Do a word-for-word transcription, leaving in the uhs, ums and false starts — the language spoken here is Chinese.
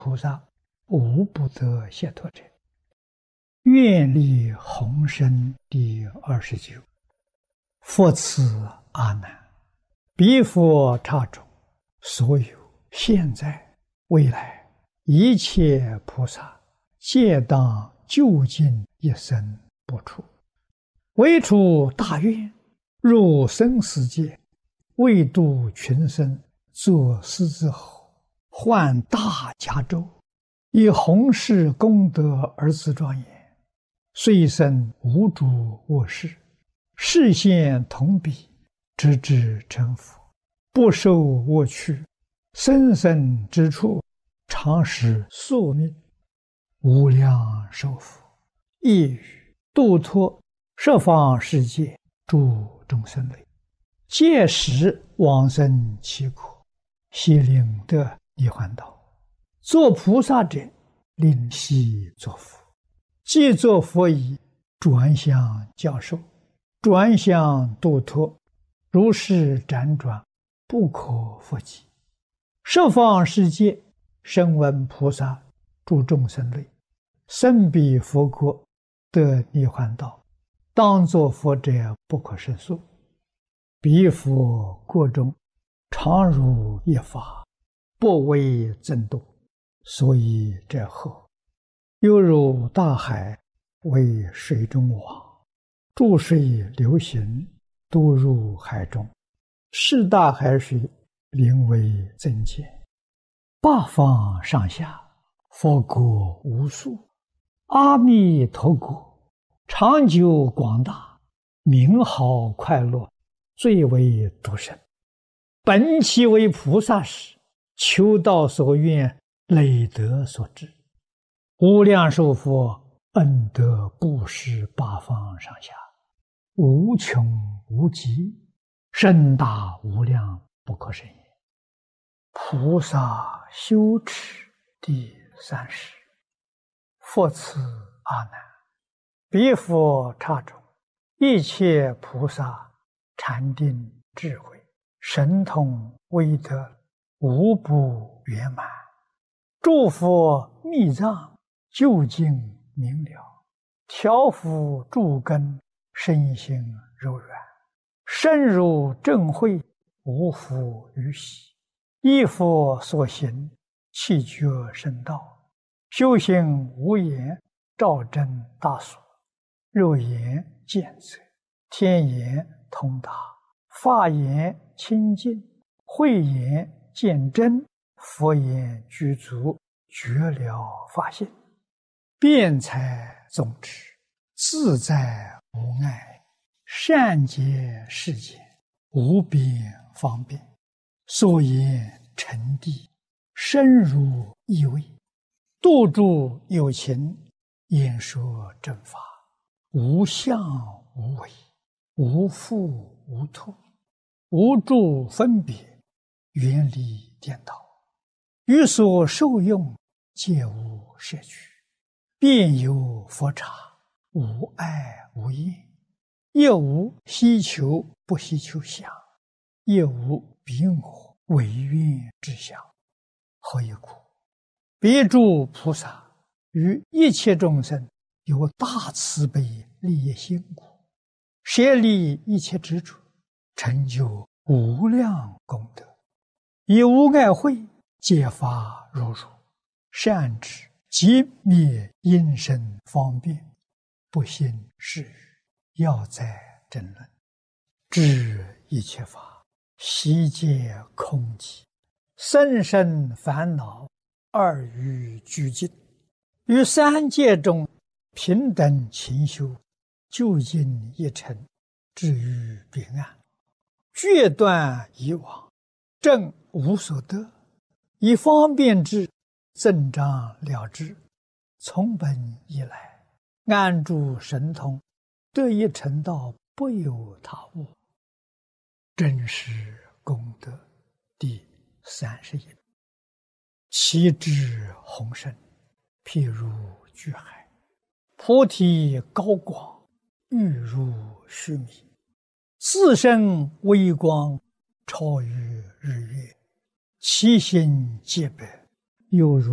菩萨无不得解脱者。愿力宏深第二十九。复次阿难，彼佛刹中，所有现在未来一切菩萨，皆当究竟一生不出，唯出大愿，入生死界，为度群生，作狮子吼，唤大迦州，以弘誓功德而自庄严。虽生无诸恶事，示现同彼，直至成佛，不受恶趣，生生之处，常使宿命，无量寿福，亦语度脱十方世界诸众生类，届时往生其国，悉令得涅槃道。作菩萨者，令悉作佛。既作佛已，转向教授，转向度脱，如是辗转，不可复及。十方世界，声闻菩萨诸众生类，生彼佛国，得涅槃道，当作佛者不可胜数。彼佛国中，常如一法，不为增度，所以者后。犹如大海为水中网，注水流行，都入海中，是大海水灵为增减。八方上下，佛国无数，阿弥陀国长久广大，名号快乐，最为独生。本其为菩萨时，求道所愿，累德所致。无量寿佛恩德布施八方上下，无穷无极，深大无量，不可胜也。菩萨修持第三十。复次阿难，彼佛刹中，一切菩萨禅定智慧神通威德，无不圆满。诸佛密藏究竟明了，调伏诸根，身心柔软，深入正慧，无复于喜。依佛所行，气觉深道，修行无言，照真大所，肉眼见则，天眼通达，法眼清净，慧眼见真，佛眼具足，觉了法性，辩才总持，自在无碍，善解世间，无边方便，所言成谛，深入意味，度诸有情，演说正法，无相无为，无复无脱，无诸分别，远离颠倒，于所受用，皆无摄取，遍有佛刹，无碍无厌，亦无希求不希求相，亦无彼我唯愿之相。何以故？彼诸菩萨于一切众生有大慈悲利益心故，舍利一切执着，成就无量功德，以无碍慧揭发如如，善知即灭因身方便，不信是语，要在争论，知一切法悉皆空寂，生生烦恼二于俱尽，于三界中平等勤修，究竟一尘，至于彼岸，决断以往，正无所得，以方便智增长了之，从本以来，安住神通，得以成道，不有他物。真实功德第三十一。其智宏深，譬如巨海，菩提高广，欲如须弥，自身微光，超于日月，其心皆白，犹如